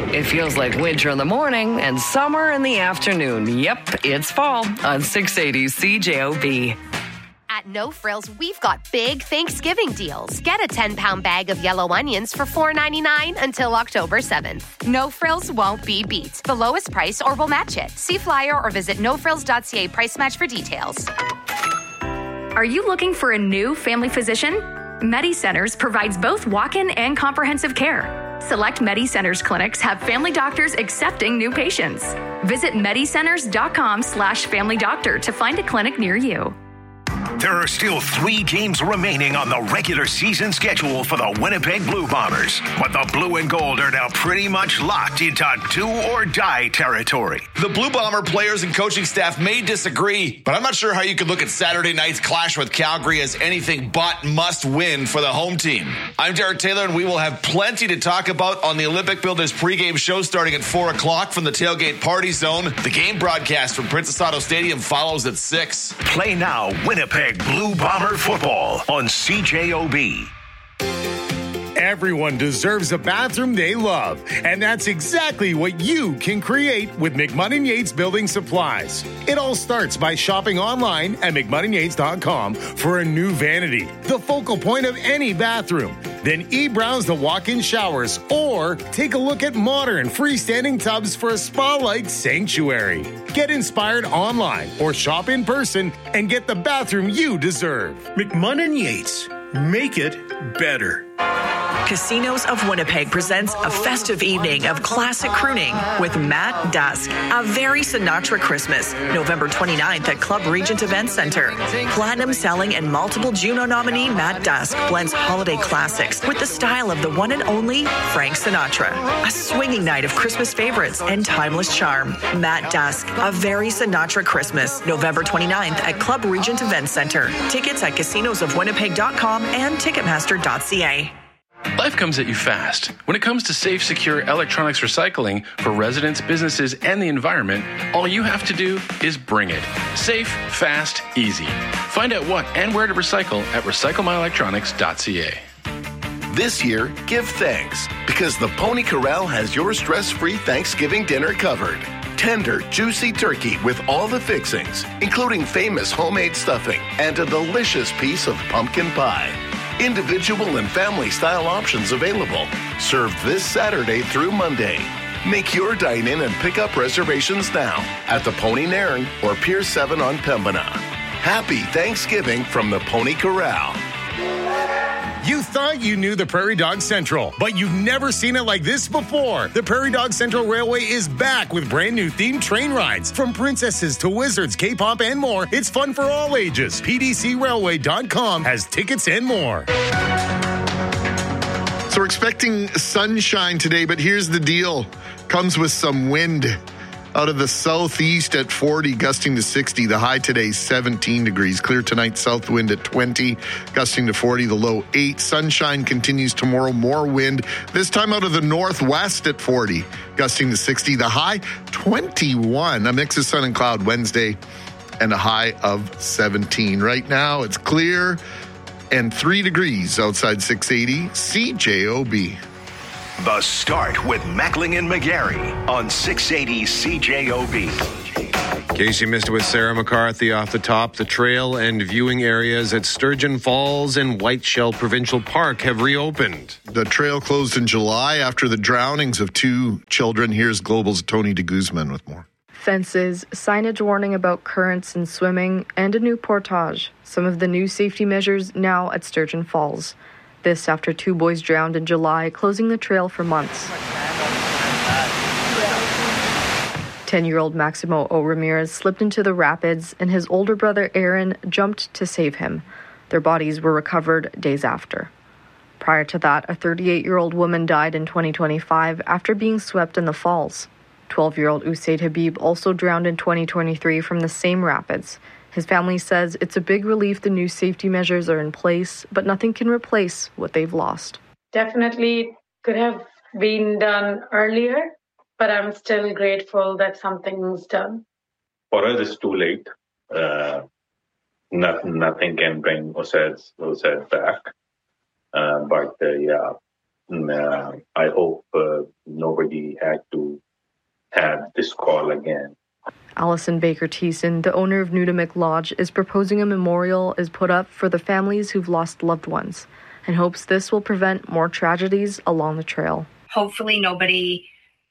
It feels like winter in the morning and summer in the afternoon. Yep, it's fall on 680 CJOB. At No Frills, we've got big Thanksgiving deals. Get a 10-pound bag of yellow onions for $4.99 until October 7th. No Frills won't be beat. The lowest price or we'll match it. See flyer or visit nofrills.ca price match for details. Are you looking for a new family physician? MediCenters provides both walk-in and comprehensive care. Select MediCenters clinics have family doctors accepting new patients. Visit medicenters.com/familydoctor to find a clinic near you. There are still 3 games remaining on the regular season schedule for the Winnipeg Blue Bombers, but the blue and gold are now pretty much locked into do-or-die territory. The Blue Bomber players and coaching staff may disagree, but I'm not sure how you could look at Saturday night's clash with Calgary as anything but must-win for the home team. I'm Derek Taylor, and we will have plenty to talk about on the Olympic Builders pregame show starting at 4 o'clock from the Tailgate Party Zone. The game broadcast from Princess Auto Stadium follows at 6. Play now, Winnipeg Blue Bomber football on CJOB. Everyone deserves a bathroom they love, and that's exactly what you can create with McMunn & Yates Building Supplies. It all starts by shopping online at McMunnandYates.com for a new vanity, the focal point of any bathroom. Then e-browse the walk-in showers or take a look at modern freestanding tubs for a spa-like sanctuary. Get inspired online or shop in person and get the bathroom you deserve. McMunn & Yates. Make it better. Casinos of Winnipeg presents a festive evening of classic crooning with Matt Dusk. A very Sinatra Christmas, November 29th at Club Regent Event Center. Platinum selling and multiple Juno nominee Matt Dusk blends holiday classics with the style of the one and only Frank Sinatra. A swinging night of Christmas favorites and timeless charm. Matt Dusk, A Very Sinatra Christmas, November 29th at Club Regent Event Center. Tickets at casinosofwinnipeg.com and ticketmaster.ca. Life comes at you fast. When it comes to safe, secure electronics recycling for residents, businesses, and the environment, all you have to do is bring it. Safe, fast, easy. Find out what and where to recycle at recyclemyelectronics.ca. This year, give thanks, because the Pony Corral has your stress-free Thanksgiving dinner covered. Tender, juicy turkey with all the fixings, including famous homemade stuffing and a delicious piece of pumpkin pie. Individual and family-style options available. Served this Saturday through Monday. Make your dine-in and pick-up reservations now at the Pony Nairn or Pier 7 on Pembina. Happy Thanksgiving from the Pony Corral. You thought you knew the Prairie Dog Central, but you've never seen it like this before. The Prairie Dog Central Railway is back with brand new themed train rides. From princesses to wizards, K-pop, and more, it's fun for all ages. PDCRailway.com has tickets and more. So we're expecting sunshine today, but here's the deal. Comes with some wind out of the southeast at 40, gusting to 60. The high today, 17 degrees. Clear tonight, south wind at 20, gusting to 40. The low 8. Sunshine continues tomorrow. More wind, this time out of the northwest at 40, gusting to 60. The high, 21. A mix of sun and cloud Wednesday and a high of 17. Right now, it's clear and 3 degrees outside 680 CJOB. The Start with Mackling and McGarry on 680 CJOB. In case you missed it with Sarah McCarthy off the top, the trail and viewing areas at Sturgeon Falls and Whiteshell Provincial Park have reopened. The trail closed in July after the drownings of 2 children. Here's Global's Tony de Guzman with more. Fences, signage warning about currents and swimming, and a new portage. Some of the new safety measures now at Sturgeon Falls. This after 2 boys drowned in July, closing the trail for months. 10-year-old Maximo O. Ramirez slipped into the rapids, and his older brother Aaron jumped to save him. Their bodies were recovered days after. Prior to that, a 38-year-old woman died in 2025 after being swept in the falls. 12-year-old Usaid Habib also drowned in 2023 from the same rapids. His family says it's a big relief the new safety measures are in place, but nothing can replace what they've lost. Definitely could have been done earlier, but I'm still grateful that something's done. For us, it's too late. Nothing can bring Usaid back. But I hope nobody nobody had to have this call again. Allison Baker Thiessen, the owner of Nudamik Lodge, is proposing a memorial is put up for the families who've lost loved ones and hopes this will prevent more tragedies along the trail. Hopefully nobody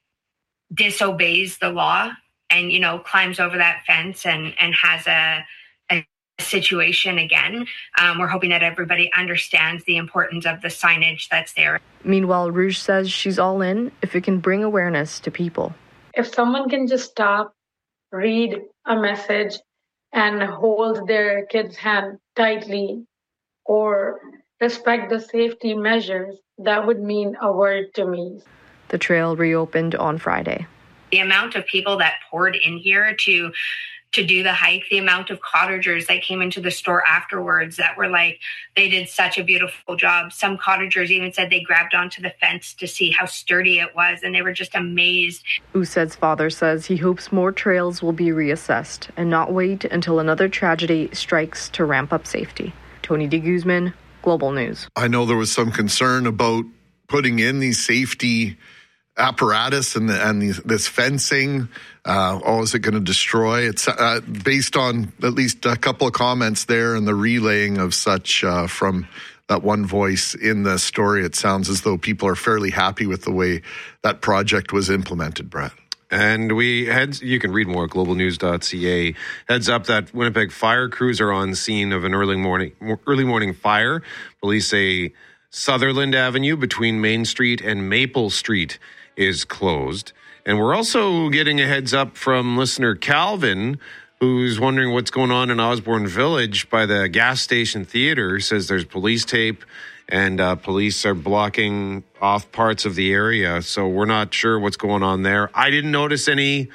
disobeys the law and, climbs over that fence and has a situation again. We're hoping that everybody understands the importance of the signage that's there. Meanwhile, Rouge says she's all in if it can bring awareness to people. If someone can just stop, read a message, and hold their kid's hand tightly or respect the safety measures, that would mean a world to me. The trail reopened on Friday. The amount of people that poured in here to do the hike, the amount of cottagers that came into the store afterwards that were like, they did such a beautiful job. Some cottagers even said they grabbed onto the fence to see how sturdy it was, and they were just amazed. Used's father says he hopes more trails will be reassessed and not wait until another tragedy strikes to ramp up safety. Tony de Guzman, Global News. I know there was some concern about putting in these safety apparatus and this fencing. Is it going to destroy? It's based on at least a couple of comments there and the relaying of such from that one voice in the story. It sounds as though people are fairly happy with the way that project was implemented, Brett. And you can read more at globalnews.ca. Heads up that Winnipeg fire crews are on scene of an early morning fire. Police say Sutherland Avenue between Main Street and Maple Street is closed. And we're also getting a heads up from listener Calvin, who's wondering what's going on in Osborne Village by the gas station theater. Says there's police tape and police are blocking off parts of the area. So we're not sure what's going on there. I didn't notice anything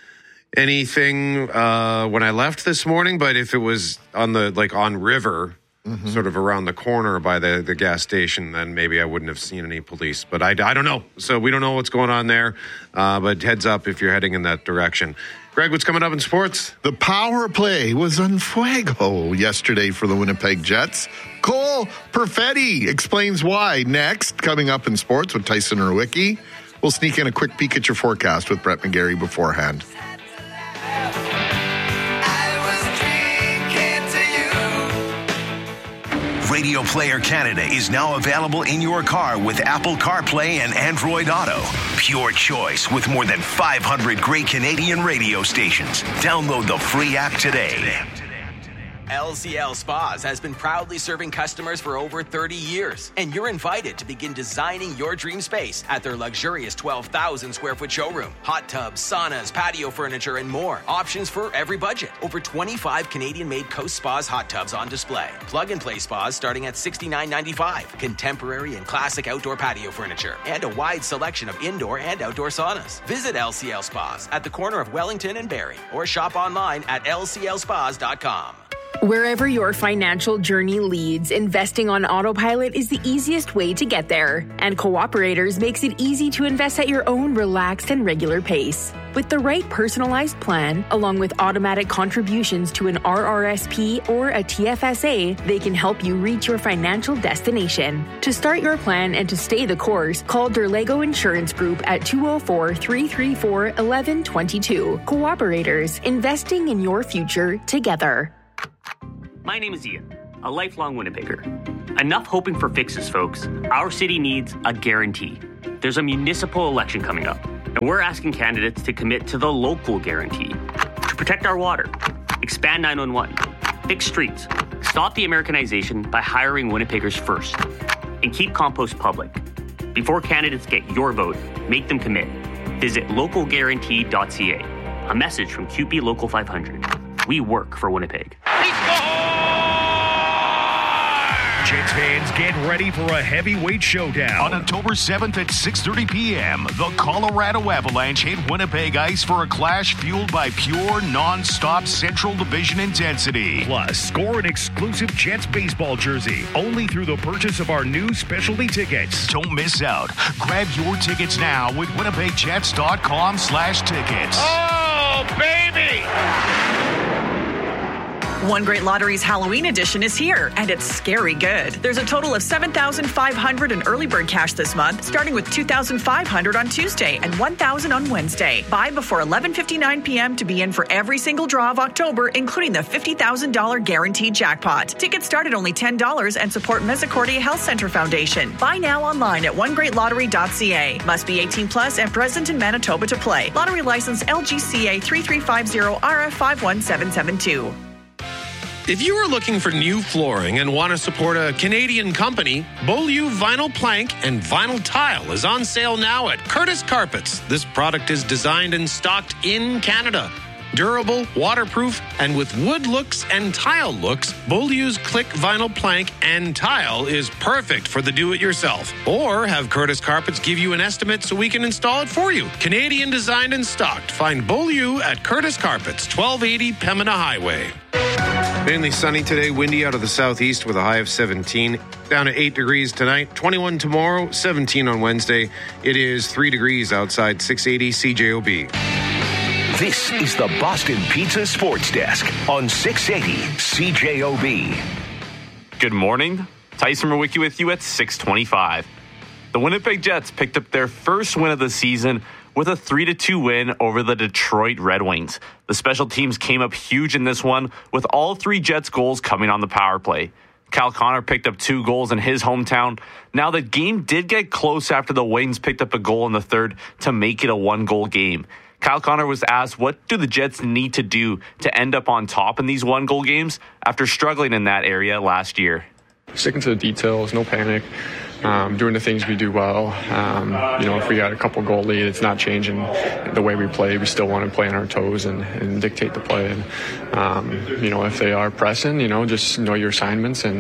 when I left this morning, but if it was on River, sort of around the corner by the gas station, then maybe I wouldn't have seen any police. But I don't know. So we don't know what's going on there. But heads up if you're heading in that direction. Greg, what's coming up in sports? The power play was on fuego yesterday for the Winnipeg Jets. Cole Perfetti explains why. Next, coming up in sports with Tyson Urwicki. We'll sneak in a quick peek at your forecast with Brett McGarry beforehand. Radio Player Canada is now available in your car with Apple CarPlay and Android Auto. Pure choice with more than 500 great Canadian radio stations. Download the free app today. LCL Spas has been proudly serving customers for over 30 years, and you're invited to begin designing your dream space at their luxurious 12,000 square foot showroom. Hot tubs, saunas, patio furniture, and more. Options for every budget. Over 25 Canadian-made Coast Spas hot tubs on display. Plug-and-play spas starting at $69.95. Contemporary and classic outdoor patio furniture, and a wide selection of indoor and outdoor saunas. Visit LCL Spas at the corner of Wellington and Barrie, or shop online at lclspas.com. Wherever your financial journey leads, investing on autopilot is the easiest way to get there. And Cooperators makes it easy to invest at your own relaxed and regular pace. With the right personalized plan, along with automatic contributions to an RRSP or a TFSA, they can help you reach your financial destination. To start your plan and to stay the course, call Derlego Insurance Group at 204-334-1122. Cooperators, investing in your future together. My name is Ian, a lifelong Winnipegger. Enough hoping for fixes, folks. Our city needs a guarantee. There's a municipal election coming up, and we're asking candidates to commit to the local guarantee. To protect our water, expand 911, fix streets, stop the Americanization by hiring Winnipeggers first, and keep compost public. Before candidates get your vote, make them commit. Visit localguarantee.ca. A message from QP Local 500. We work for Winnipeg. Jets fans, get ready for a heavyweight showdown. On October 7th at 6:30 p.m., the Colorado Avalanche hit Winnipeg ice for a clash fueled by pure, non-stop Central Division intensity. Plus, score an exclusive Jets baseball jersey only through the purchase of our new specialty tickets. Don't miss out. Grab your tickets now with WinnipegJets.com/tickets. Oh, baby! One Great Lottery's Halloween edition is here, and it's scary good. There's a total of $7,500 in early bird cash this month, starting with $2,500 on Tuesday and $1,000 on Wednesday. Buy before 11:59 p.m. to be in for every single draw of October, including the $50,000 guaranteed jackpot. Tickets start at only $10 and support Misericordia Health Center Foundation. Buy now online at onegreatlottery.ca. Must be 18 plus and present in Manitoba to play. Lottery license LGCA 3350 RF 51772. If you are looking for new flooring and want to support a Canadian company, Beaulieu Vinyl Plank and Vinyl Tile is on sale now at Curtis Carpets. This product is designed and stocked in Canada. Durable, waterproof, and with wood looks and tile looks, Beaulieu's Click Vinyl Plank and Tile is perfect for the do-it-yourself. Or have Curtis Carpets give you an estimate so we can install it for you. Canadian designed and stocked. Find Beaulieu at Curtis Carpets, 1280 Pembina Highway. Mainly sunny today, windy out of the southeast with a high of 17. Down to 8 degrees tonight, 21 tomorrow, 17 on Wednesday. It is 3 degrees outside 680 CJOB. This is the Boston Pizza Sports Desk on 680 CJOB. Good morning. Tyson Mawicki with you at 625. The Winnipeg Jets picked up their first win of the season with a 3-2 win over the Detroit Red Wings. The special teams came up huge in this one, with all three Jets goals coming on the power play. Kyle Connor picked up 2 goals in his hometown. Now, the game did get close after the Wings picked up a goal in the third to make it a 1-goal game. Kyle Connor was asked, what do the Jets need to do to end up on top in these 1-goal games after struggling in that area last year? Sticking to the details, no panic, doing the things we do well. If we got a couple goal lead, it's not changing the way we play. We still want to play on our toes and dictate the play. And, if they are pressing, just know your assignments and,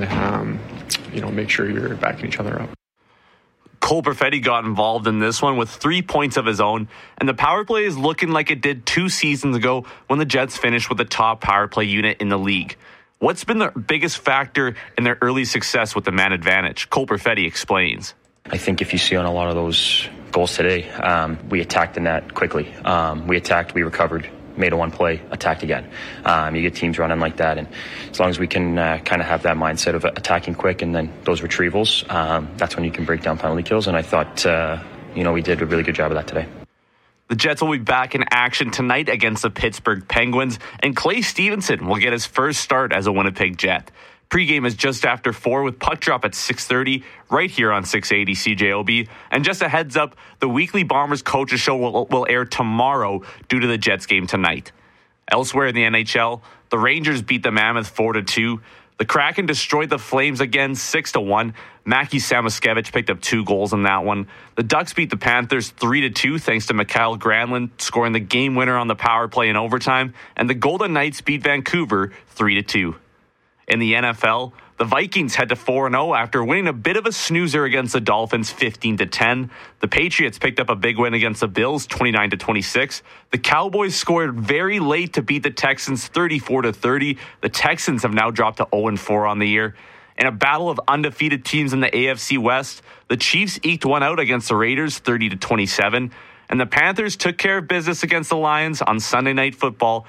make sure you're backing each other up. Cole Perfetti got involved in this one with 3 points of his own, and the power play is looking like it did 2 seasons ago when the Jets finished with the top power play unit in the league. What's been the biggest factor in their early success with the man advantage? Cole Perfetti explains. I think if you see on a lot of those goals today, we attacked the net quickly. We attacked, we recovered, made a 1 play, attacked again. You get teams running like that, and as long as we can kind of have that mindset of attacking quick and then those retrievals, that's when you can break down penalty kills, and I thought, we did a really good job of that today. The Jets will be back in action tonight against the Pittsburgh Penguins, and Clay Stevenson will get his first start as a Winnipeg Jet. Pregame is just after 4 with puck drop at 6:30 right here on 680 CJOB. And just a heads up, the weekly Bombers Coaches Show will air tomorrow due to the Jets game tonight. Elsewhere in the NHL, the Rangers beat the Mammoth 4-2. The Kraken destroyed the Flames again 6-1. Mackie Samoskevich picked up 2 goals in that one. The Ducks beat the Panthers 3-2 thanks to Mikael Granlund scoring the game winner on the power play in overtime. And the Golden Knights beat Vancouver 3-2. In the NFL, the Vikings head to 4-0 after winning a bit of a snoozer against the Dolphins 15-10. The Patriots picked up a big win against the Bills 29-26. The Cowboys scored very late to beat the Texans 34-30. The Texans have now dropped to 0-4 on the year. In a battle of undefeated teams in the AFC West, the Chiefs eked one out against the Raiders 30-27. And the Panthers took care of business against the Lions on Sunday Night Football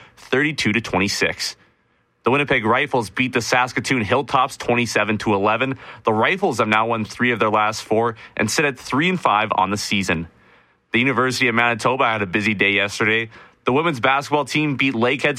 32-26. The Winnipeg Rifles beat the Saskatoon Hilltops 27-11. The Rifles have now won 3 of their last 4 and sit at 3-5 on the season. The University of Manitoba had a busy day yesterday. The women's basketball team beat Lakehead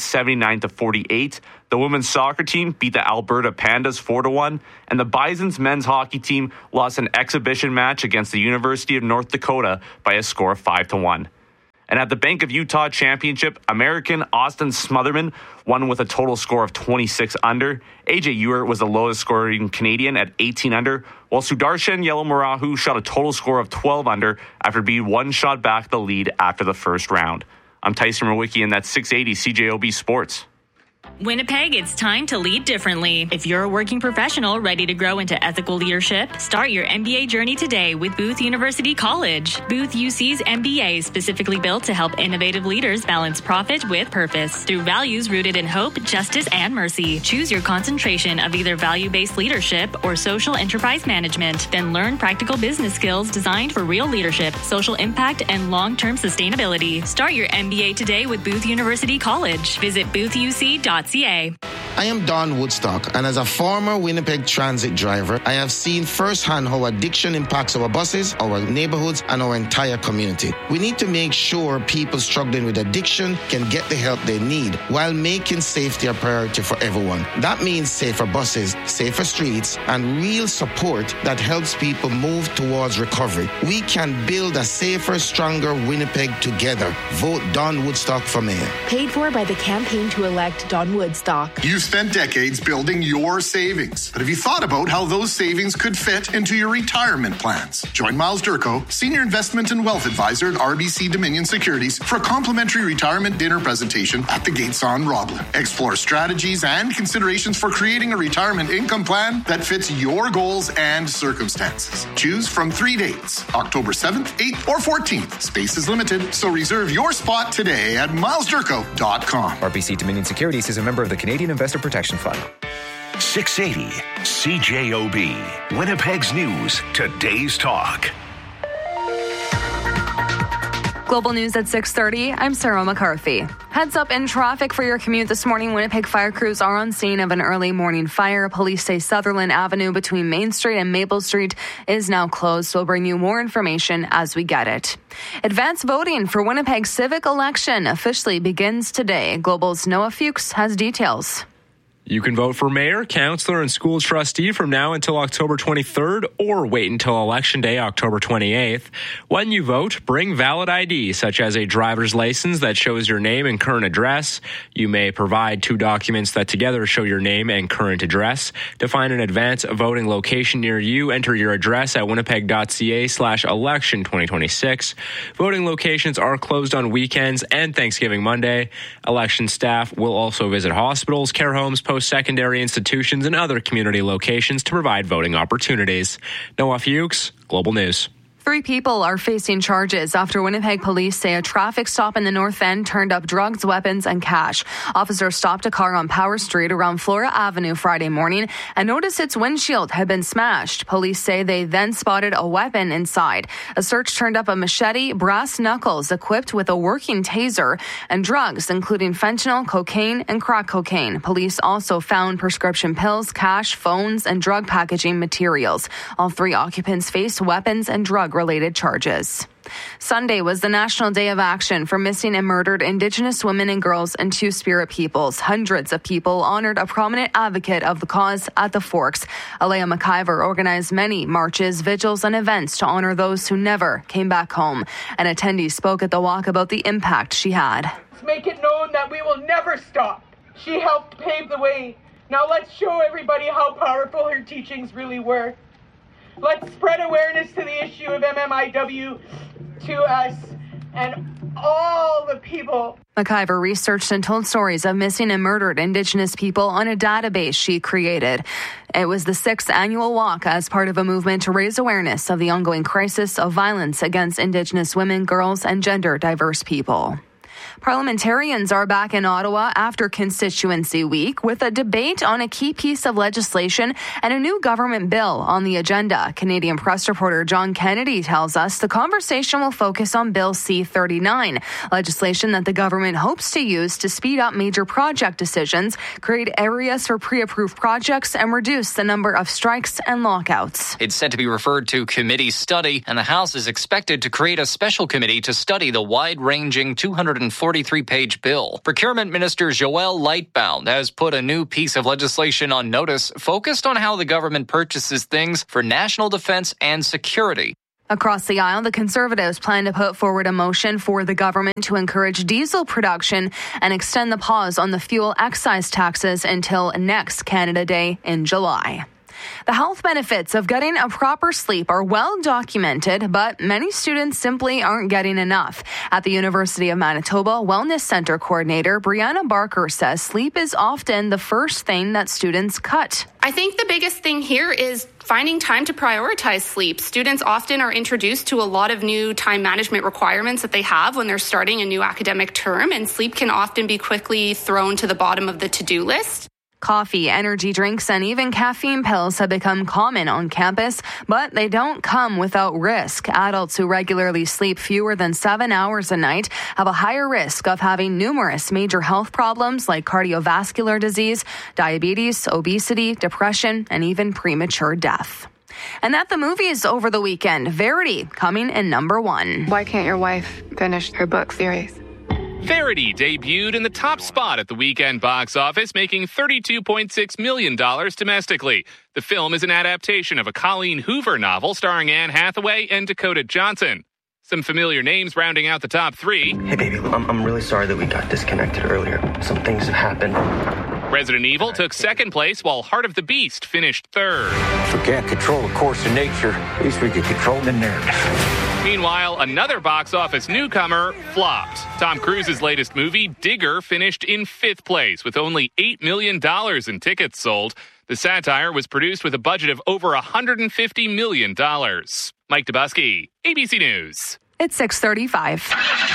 79-48. The women's soccer team beat the Alberta Pandas 4-1. And the Bison's men's hockey team lost an exhibition match against the University of North Dakota by a score of 5-1. And at the Bank of Utah Championship, American Austin Smotherman won with a total score of 26 under. AJ Ewert was the lowest scoring Canadian at 18 under, while Sudarshan Yellow-Marahu shot a total score of 12 under after being 1 shot back the lead after the first round. I'm Tyson Mawicki, and that's 680 CJOB Sports. Winnipeg, it's time to lead differently. If you're a working professional ready to grow into ethical leadership, start your MBA journey today with Booth University College. Booth UC's MBA is specifically built to help innovative leaders balance profit with purpose through values rooted in hope, justice, and mercy. Choose your concentration of either value-based leadership or social enterprise management. Then learn practical business skills designed for real leadership, social impact, and long-term sustainability. Start your MBA today with Booth University College. Visit boothUC.ca. I am Don Woodstock, and as a former Winnipeg Transit driver, I have seen firsthand how addiction impacts our buses, our neighborhoods, and our entire community. We need to make sure people struggling with addiction can get the help they need while making safety a priority for everyone. That means safer buses, safer streets, and real support that helps people move towards recovery. We can build a safer, stronger Winnipeg together. Vote Don Woodstock for mayor. Paid for by the campaign to elect Don Woodstock. You've spent decades building your savings, but have you thought about how those savings could fit into your retirement plans? Join Miles Durko, Senior Investment and Wealth Advisor at RBC Dominion Securities, for a complimentary retirement dinner presentation at the Gates on Roblin. Explore strategies and considerations for creating a retirement income plan that fits your goals and circumstances. Choose from 3 dates, October 7th, 8th, or 14th. Space is limited, so reserve your spot today at milesdurko.com. RBC Dominion Securities is a member of the Canadian Investor Protection Fund. 680 CJOB, Winnipeg's news, today's talk. Global News at 6:30. I'm Sarah McCarthy. Heads up in traffic for your commute this morning. Winnipeg fire crews are on scene of an early morning fire. Police say Sutherland Avenue between Main Street and Maple Street is now closed. We'll bring you more information as we get it. Advance voting for Winnipeg's civic election officially begins today. Global's Noah Fuchs has details. You can vote for mayor, councillor, and school trustee from now until October 23rd or wait until Election Day, October 28th. When you vote, bring valid ID, such as a driver's license that shows your name and current address. You may provide 2 documents that together show your name and current address. To find an advance voting location near you, enter your address at winnipeg.ca/election 2026. Voting locations are closed on weekends and Thanksgiving Monday. Election staff will also visit hospitals, care homes, post-secondary institutions, and other community locations to provide voting opportunities. Noah Fuchs, Global News. 3 people are facing charges after Winnipeg police say a traffic stop in the North End turned up drugs, weapons, and cash. Officers stopped a car on Power Street around Flora Avenue Friday morning and noticed its windshield had been smashed. Police say they then spotted a weapon inside. A search turned up a machete, brass knuckles equipped with a working taser, and drugs, including fentanyl, cocaine, and crack cocaine. Police also found prescription pills, cash, phones, and drug packaging materials. All 3 occupants face weapons and drug-related charges. Sunday was the National Day of Action for Missing and Murdered Indigenous Women and Girls and Two-Spirit Peoples. Hundreds of people honored a prominent advocate of the cause at the Forks. Alea McIver organized many marches, vigils, and events to honor those who never came back home. An attendee spoke at the walk about the impact she had. Let's make it known that we will never stop. She helped pave the way. Now let's show everybody how powerful her teachings really were. Let's spread awareness to the issue of MMIW to us and all the people. McIver researched and told stories of missing and murdered Indigenous people on a database she created. It was the 6th annual walk as part of a movement to raise awareness of the ongoing crisis of violence against Indigenous women, girls, and gender diverse people. Parliamentarians are back in Ottawa after Constituency Week with a debate on a key piece of legislation and a new government bill on the agenda. Canadian Press reporter John Kennedy tells us the conversation will focus on Bill C-39, legislation that the government hopes to use to speed up major project decisions, create areas for pre-approved projects, and reduce the number of strikes and lockouts. It's set to be referred to committee study, and the House is expected to create a special committee to study the wide-ranging 243-page bill. Procurement Minister Joël Lightbound has put a new piece of legislation on notice focused on how the government purchases things for national defense and security. Across the aisle, the Conservatives plan to put forward a motion for the government to encourage diesel production and extend the pause on the fuel excise taxes until next Canada Day in July. The health benefits of getting a proper sleep are well documented, but many students simply aren't getting enough. At the University of Manitoba Wellness Center coordinator Brianna Barker says sleep is often the first thing that students cut. I think the biggest thing here is finding time to prioritize sleep. Students often are introduced to a lot of new time management requirements that they have when they're starting a new academic term, and sleep can often be quickly thrown to the bottom of the to-do list. Coffee, energy drinks, and even caffeine pills have become common on campus, but they don't come without risk. Adults who regularly sleep fewer than 7 hours a night have a higher risk of having numerous major health problems like cardiovascular disease, diabetes, obesity, depression, and even premature death. And at the movies over the weekend, Verity coming in number 1. Why can't your wife finish her book series? Verity debuted in the top spot at the weekend box office, making $32.6 million domestically. The film is an adaptation of a Colleen Hoover novel starring Anne Hathaway and Dakota Johnson. Some familiar names rounding out the top 3. Hey, baby, I'm really sorry that we got disconnected earlier. Some things have happened. Resident Evil took second place, while Heart of the Beast finished third. If we can't control the course of nature, at least we can control the narrative. Meanwhile, another box office newcomer flopped. Tom Cruise's latest movie, Digger, finished in 5th place with only $8 million in tickets sold. The satire was produced with a budget of over $150 million. Mike Dubusky, ABC News. It's 6:35.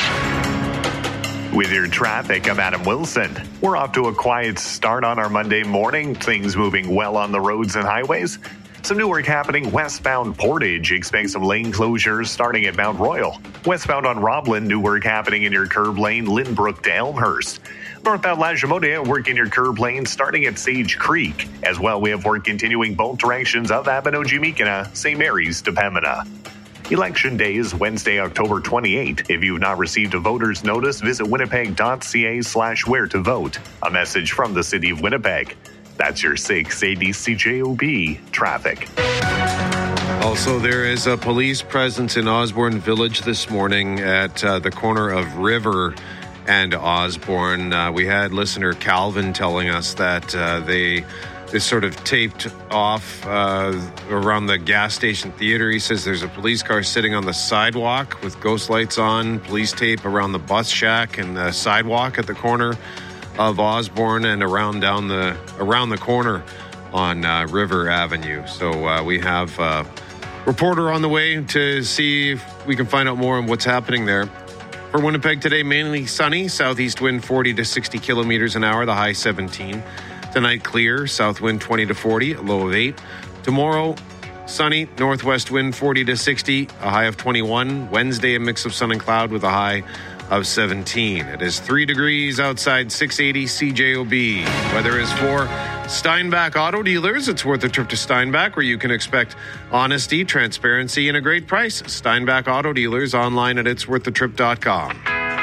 With your traffic, I'm Adam Wilson. We're off to a quiet start on our Monday morning. Things moving well on the roads and highways. Some new work happening westbound Portage. Expect some lane closures starting at Mount Royal. Westbound on Roblin, new work happening in your curb lane, Lynbrook to Elmhurst. Northbound Lajimota, work in your curb lane starting at Sage Creek. As well, we have work continuing both directions of Abinogi-Mikina, St. Mary's to Pembina. Election Day is Wednesday, October 28. If you've not received a voter's notice, visit winnipeg.ca/where to vote. A message from the City of Winnipeg. That's your 680 CJOB traffic. Also, there is a police presence in Osborne Village this morning at the corner of River and Osborne. We had listener Calvin telling us that they sort of taped off around the gas station theater. He says there's a police car sitting on the sidewalk with ghost lights on, police tape around the bus shack and the sidewalk at the corner of Osborne and around the corner on River Avenue. So we have a reporter on the way to see if we can find out more on what's happening there. For Winnipeg today, mainly sunny, southeast wind 40 to 60 kilometers an hour, the high 17. Tonight, clear, south wind 20 to 40, a low of 8. Tomorrow, sunny, northwest wind 40 to 60, a high of 21. Wednesday, a mix of sun and cloud with a high of 17. It is 3 degrees outside 680 CJOB. Weather is for Steinbach Auto Dealers. It's worth a trip to Steinbach, where you can expect honesty, transparency, and a great price. Steinbach Auto Dealers, online at itsworththetrip.com.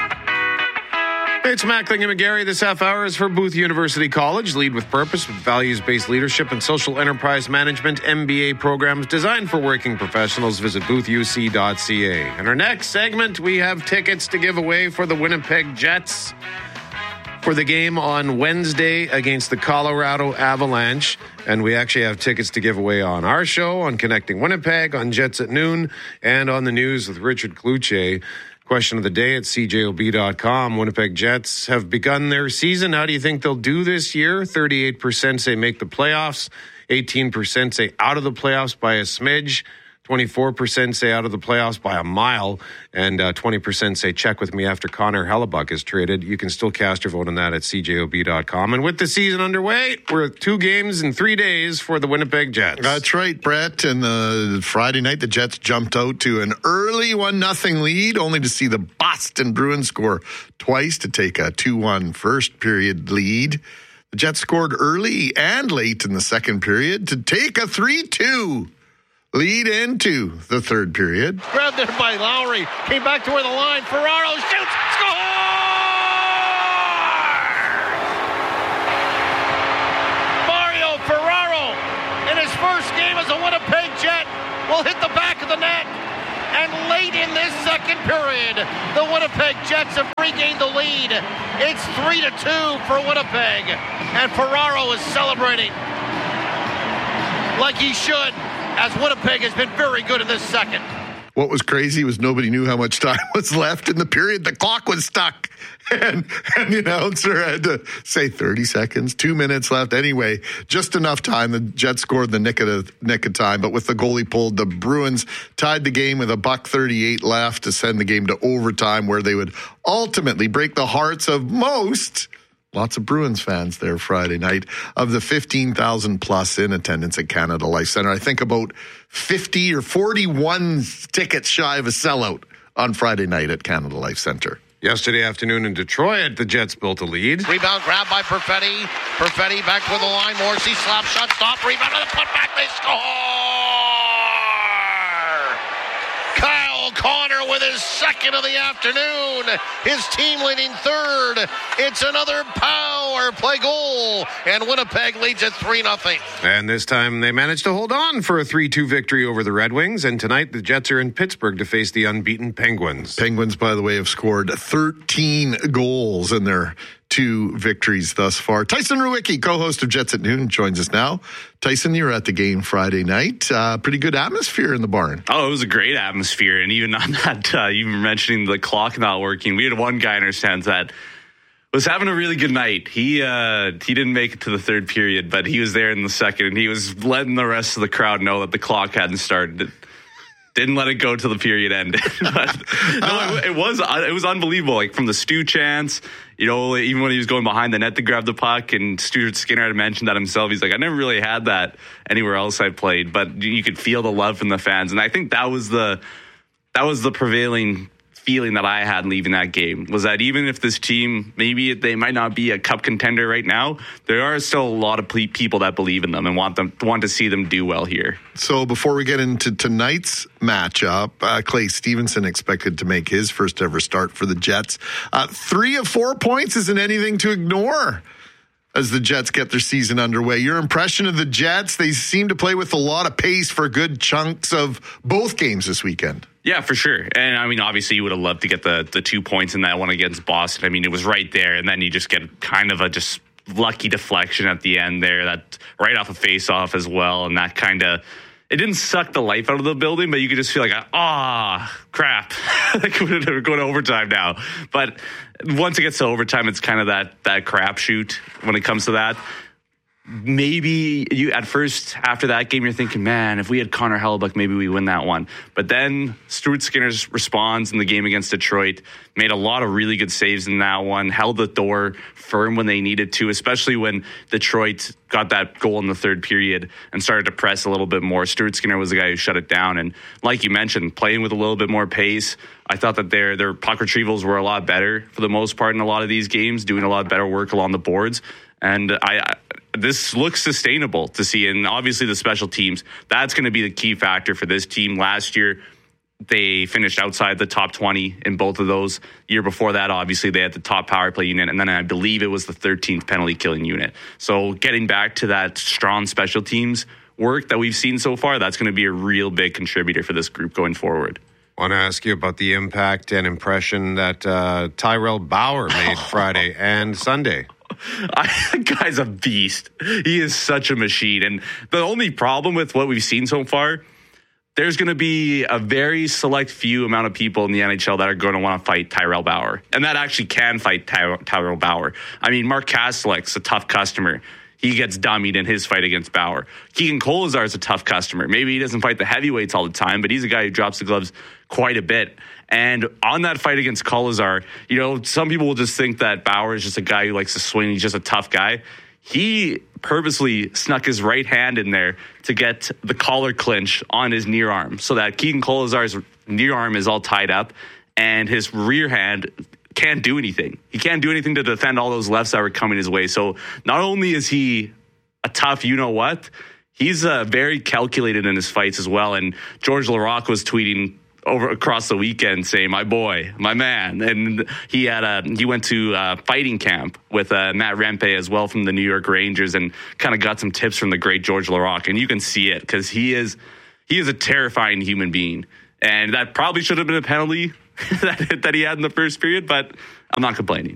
Hey, it's Mackling and McGarry. This half hour is for Booth University College. Lead with purpose with values-based leadership and social enterprise management MBA programs designed for working professionals. Visit boothuc.ca. In our next segment, we have tickets to give away for the Winnipeg Jets for the game on Wednesday against the Colorado Avalanche. And we actually have tickets to give away on our show, on Connecting Winnipeg, on Jets at Noon, and on the news with Richard Cloutier. Question of the day at cjob.com. Winnipeg Jets have begun their season. How do you think they'll do this year? 38% say make the playoffs. 18% say out of the playoffs by a smidge. 24% say out of the playoffs by a mile, and 20% say check with me after Connor Hellebuck is traded. You can still cast your vote on that at cjob.com. And with the season underway, we're at 2 games in 3 days for the Winnipeg Jets. That's right, Brett. And Friday night, the Jets jumped out to an early 1-0 lead, only to see the Boston Bruins score twice to take a 2-1 first period lead. The Jets scored early and late in the second period to take a 3-2 lead into the third period. Grabbed there by Lowry. Came back to where the line. Ferraro shoots. Score! Mario Ferraro, in his first game as a Winnipeg Jet, will hit the back of the net. And late in this second period, the Winnipeg Jets have regained the lead. It's 3-2 for Winnipeg. And Ferraro is celebrating like he should, as Winnipeg has been very good in this second. What was crazy was nobody knew how much time was left in the period. The clock was stuck. And the announcer had to say 30 seconds, 2 minutes left. Anyway, just enough time. The Jets scored the nick of time. But with the goalie pulled, the Bruins tied the game with $1:38 left to send the game to overtime, where they would ultimately break the hearts of most Lots of Bruins fans there Friday night. Of the 15,000 plus in attendance at Canada Life Centre, I think about 50 or 41 tickets shy of a sellout on Friday night at Canada Life Centre. Yesterday afternoon in Detroit, the Jets built a lead. Rebound grab by Perfetti. Perfetti back to the line. Morrissey slap shot, stop, rebound, and a putback. They score! Kyle Connor with his second of the afternoon. His team leading third. It's another power play goal, and Winnipeg leads at 3-0. And this time they managed to hold on for a 3-2 victory over the Red Wings. And tonight the Jets are in Pittsburgh to face the unbeaten Penguins. Penguins, by the way, have scored 13 goals in their 2 victories thus far. Tyson Ruwicki, co-host of Jets at Noon, joins us now. Tyson, you were at the game Friday night. Pretty good atmosphere in the barn. Oh, it was a great atmosphere. And even on that, you were mentioning the clock not working. We had one guy in our stands that was having a really good night. He didn't make it to the third period, but he was there in the second, and he was letting the rest of the crowd know that the clock hadn't started. Didn't let it go till the period ended. But no, it was unbelievable. Like from the Stu chants, even when he was going behind the net to grab the puck, and Stuart Skinner had mentioned that himself. He's like, I never really had that anywhere else I played, but you could feel the love from the fans, and I think that was the prevailing feeling that I had leaving that game, was that even if this team, maybe they might not be a cup contender right now, there are still a lot of people that believe in them and want to see them do well here. So before we get into tonight's matchup, Clay Stevenson expected to make his first ever start for the Jets. 3 of 4 points isn't anything to ignore as the Jets get their season underway. Your impression of the Jets? They seem to play with a lot of pace for good chunks of both games this weekend. Yeah, for sure. And I mean, obviously you would have loved to get the 2 points in that one against Boston. I mean, it was right there, and then you just get kind of a just lucky deflection at the end there, that right off a face-off as well, and that kind of, it didn't suck the life out of the building, but you could just feel like, crap. Like we're going to overtime now. But once it gets to overtime, it's kind of that crapshoot when it comes to that. Maybe you at first after that game you're thinking, man, if we had Connor Hellebuyck, maybe we win that one. But then Stuart Skinner responds in the game against Detroit, made a lot of really good saves in that one, held the door firm when they needed to, especially when Detroit got that goal in the third period and started to press a little bit more. Stuart Skinner was the guy who shut it down, and like you mentioned, playing with a little bit more pace. I thought that their puck retrievals were a lot better for the most part in a lot of these games, doing a lot better work along the boards. And this looks sustainable to see. And obviously the special teams, that's going to be the key factor for this team. Last year, they finished outside the top 20 in both of those. Year before that, obviously, they had the top power play unit, and then I believe it was the 13th penalty killing unit. So getting back to that strong special teams work that we've seen so far, that's going to be a real big contributor for this group going forward. I want to ask you about the impact and impression that Tyrell Bauer made Friday and Sunday. The guy's a beast. He is such a machine. And the only problem with what we've seen so far, there's going to be a very select few amount of people in the NHL that are going to want to fight Tyrell Bauer. And that actually can fight Tyrell Bauer. I mean, Mark Kastelik's a tough customer. He gets dummied in his fight against Bauer. Keegan Kolazar is a tough customer. Maybe he doesn't fight the heavyweights all the time, but he's a guy who drops the gloves quite a bit. And on that fight against Kolazar, some people will just think that Bauer is just a guy who likes to swing. He's just a tough guy. He purposely snuck his right hand in there to get the collar clinch on his near arm so that Keegan Kolazar's near arm is all tied up and his rear hand can't do anything. He can't do anything to defend all those lefts that were coming his way. So not only is he a tough you-know-what, he's very calculated in his fights as well. And George Laraque was tweeting across the weekend saying, my boy, my man. And he went to fighting camp with Matt Rempe as well from the New York Rangers and kind of got some tips from the great George Laraque. And you can see it because he is a terrifying human being. And that probably should have been a penalty that he had in the first period, but I'm not complaining.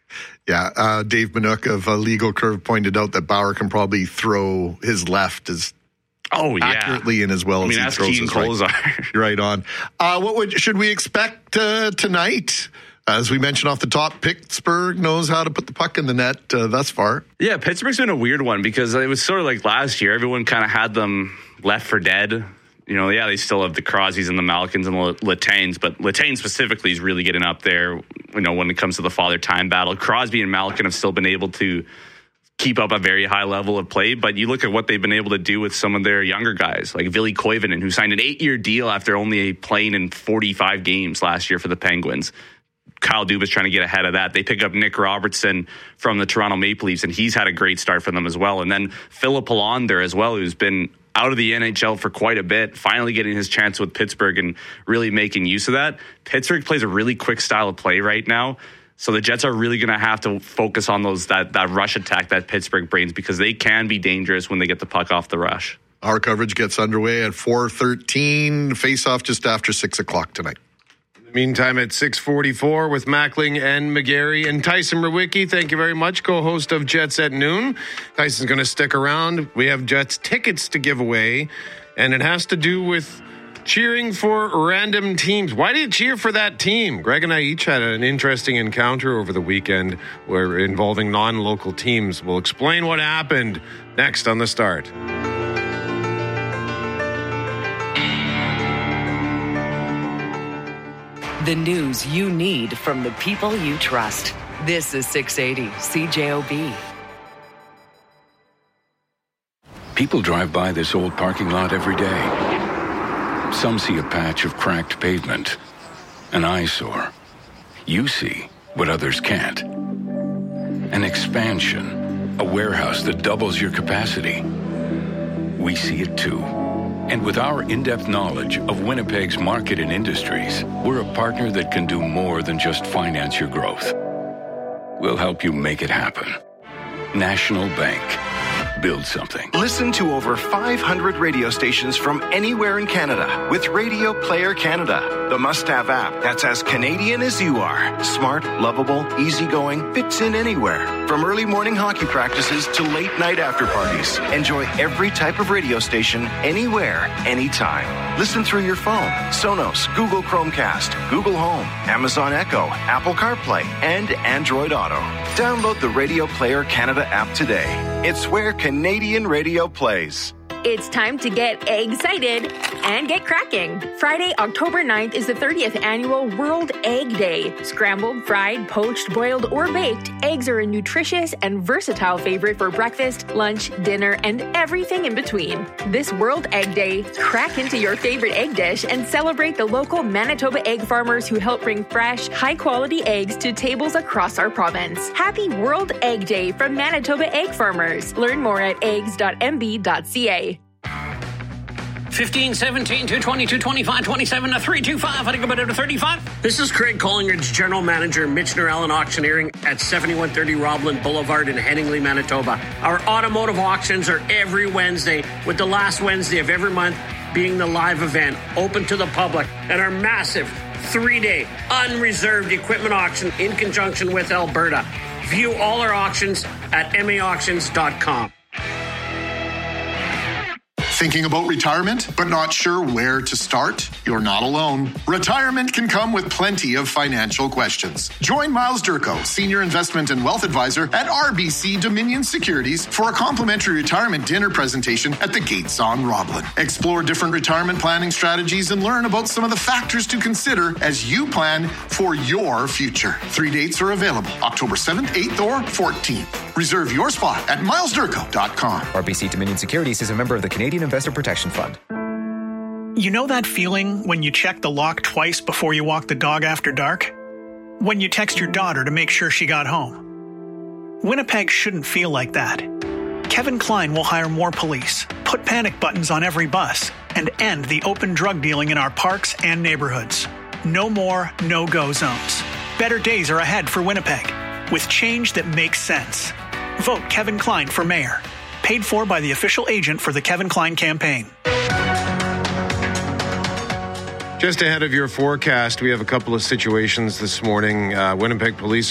Yeah, Dave Minuk of Legal Curve pointed out that Bauer can probably throw his left as accurately and as well as he throws his right. Right on. Should we expect tonight? As we mentioned off the top, Pittsburgh knows how to put the puck in the net thus far. Yeah, Pittsburgh's been a weird one because it was sort of like last year. Everyone kind of had them left for dead they still have the Crosbys and the Malkins and the Latanes, but Latane specifically is really getting up there, when it comes to the father-time battle. Crosby and Malkin have still been able to keep up a very high level of play, but you look at what they've been able to do with some of their younger guys, like Ville Koivunen, who signed an 8-year deal after only playing in 45 games last year for the Penguins. Kyle Dubas trying to get ahead of that. They pick up Nick Robertson from the Toronto Maple Leafs, and he's had a great start for them as well. And then Philip Hollander as well, who's been out of the NHL for quite a bit, finally getting his chance with Pittsburgh and really making use of that. Pittsburgh plays a really quick style of play right now. So the Jets are really going to have to focus on that rush attack that Pittsburgh brings, because they can be dangerous when they get the puck off the rush. Our coverage gets underway at 4:13. Face-off just after 6 o'clock tonight. In the meantime, at 6:44 with Mackling and McGarry and Tyson Rewicki, thank you very much, co-host of Jets at Noon. Tyson's going to stick around. We have Jets tickets to give away, and it has to do with cheering for random teams. Why do you cheer for that team? Greg and I each had an interesting encounter over the weekend involving non-local teams. We'll explain what happened next on The Start. The news you need from the people you trust. This is 680 CJOB. People drive by this old parking lot every day. Some see a patch of cracked pavement, an eyesore. You see what others can't. An expansion, a warehouse that doubles your capacity. We see it too. And with our in-depth knowledge of Winnipeg's market and industries, we're a partner that can do more than just finance your growth. We'll help you make it happen. National Bank. Build something. Listen to over 500 radio stations from anywhere in Canada with Radio Player Canada, the must-have app that's as Canadian as you are. Smart, lovable, easygoing, fits in anywhere. From early morning hockey practices to late night after parties. Enjoy every type of radio station, anywhere, anytime. Listen through your phone, Sonos, Google Chromecast, Google Home, Amazon Echo, Apple CarPlay, and Android Auto. Download the Radio Player Canada app today. It's where Canadian radio plays. It's time to get excited and get cracking. Friday, October 9th is the 30th annual World Egg Day. Scrambled, fried, poached, boiled, or baked, eggs are a nutritious and versatile favorite for breakfast, lunch, dinner, and everything in between. This World Egg Day, crack into your favorite egg dish and celebrate the local Manitoba egg farmers who help bring fresh, high-quality eggs to tables across our province. Happy World Egg Day from Manitoba Egg Farmers. Learn more at eggs.mb.ca. 15, 17, 220, 225, 27 to 325. I think about it to 35. This is Craig Collingridge, General Manager, Michener Allen Auctioneering at 7130 Roblin Boulevard in Headingley, Manitoba. Our automotive auctions are every Wednesday, with the last Wednesday of every month being the live event, open to the public, and our massive 3-day unreserved equipment auction in conjunction with Alberta. View all our auctions at maauctions.com. Thinking about retirement, but not sure where to start? You're not alone. Retirement can come with plenty of financial questions. Join Miles Durko, Senior Investment and Wealth Advisor at RBC Dominion Securities for a complimentary retirement dinner presentation at the Gates on Roblin. Explore different retirement planning strategies and learn about some of the factors to consider as you plan for your future. 3 dates are available, October 7th, 8th, or 14th. Reserve your spot at milesdurko.com. RBC Dominion Securities is a member of the Canadian Investor Protection Fund. You know that feeling when you check the lock twice before you walk the dog after dark? When you text your daughter to make sure she got home? Winnipeg shouldn't feel like that. Kevin Klein will hire more police, put panic buttons on every bus, and end the open drug dealing in our parks and neighborhoods. No more no-go zones. Better days are ahead for Winnipeg, with change that makes sense. Vote Kevin Klein for mayor. Paid for by the official agent for the Kevin Klein campaign. Just ahead of your forecast, we have a couple of situations this morning. Winnipeg police